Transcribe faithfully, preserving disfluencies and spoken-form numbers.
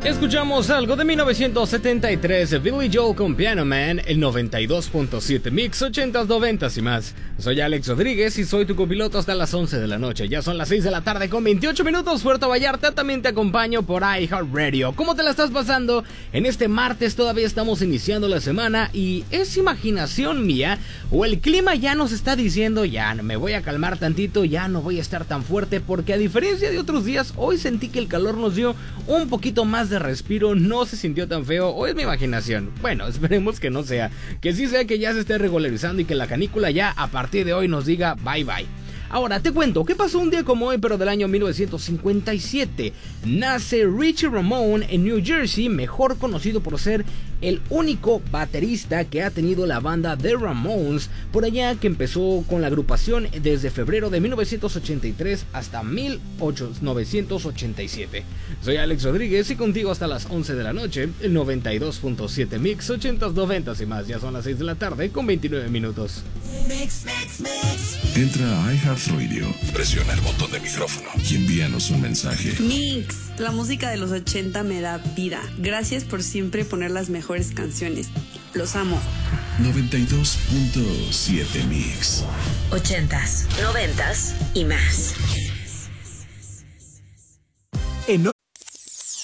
Escuchamos algo de mil novecientos setenta y tres de Billy Joel con Piano Man, el noventa y dos punto siete Mix, ochentas, noventas y más. Soy Alex Rodríguez y soy tu copiloto hasta las once de la noche. Ya son las seis de la tarde con veintiocho minutos. Puerto Vallarta, también te acompaño por iHeartRadio. ¿Cómo te la estás pasando? En este martes todavía estamos iniciando la semana y ¿es imaginación mía o el clima ya nos está diciendo ya me voy a calmar tantito, ya no voy a estar tan fuerte? Porque a diferencia de otros días, hoy sentí que el calor nos dio un poquito más de respiro, no se sintió tan feo, o es mi imaginación. Bueno, esperemos que no sea, que sí sea que ya se esté regularizando y que la canícula ya a partir de hoy nos diga bye bye. Ahora te cuento, ¿qué pasó un día como hoy pero del año mil novecientos cincuenta y siete? Nace Richie Ramone en New Jersey, mejor conocido por ser el único baterista que ha tenido la banda The Ramones, por allá que empezó con la agrupación desde febrero de mil novecientos ochenta y tres hasta mil novecientos ochenta y siete. Soy Alex Rodríguez y contigo hasta las once de la noche, el noventa y dos punto siete Mix, ochentas, noventas y más. Ya son las seis de la tarde con veintinueve minutos. Mix, mix, mix. Entra a iHeartRadio, presiona el botón de micrófono y envíanos un mensaje. Mix, la música de los ochenta me da vida. Gracias por siempre poner las mejores canciones. Los amo. noventa y dos punto siete Mix. Ochentas, noventas y más. En